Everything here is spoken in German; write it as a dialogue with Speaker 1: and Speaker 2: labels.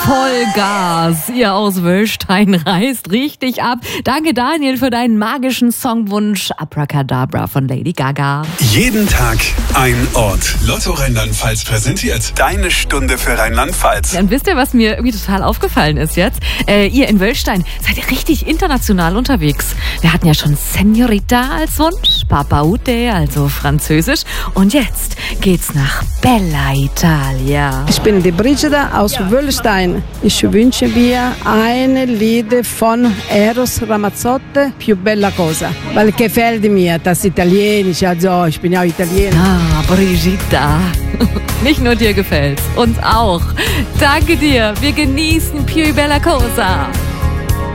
Speaker 1: Vollgas. Ihr aus Wöllstein reißt richtig ab. Danke, Daniel, für deinen magischen Songwunsch Abracadabra von Lady Gaga.
Speaker 2: Jeden Tag ein Ort. Lotto Rheinland-Pfalz präsentiert deine Stunde für Rheinland-Pfalz.
Speaker 1: Ja, und wisst ihr, was mir irgendwie total aufgefallen ist jetzt? Ihr in Wöllstein seid ihr richtig international unterwegs. Wir hatten ja schon Senorita als Wunsch, Papa Ute, also Französisch. Und jetzt geht's nach Bella Italia.
Speaker 3: Ich bin die Brigida aus Wöllstein. Ich wünsche mir ein Lied von Eros Ramazzotti, Più bella cosa. Weil gefällt mir das Italienisch, also ich bin ja Italiener.
Speaker 1: Ah, Brigitta. Nicht nur dir gefällt's, uns auch. Danke dir. Wir genießen Più bella cosa.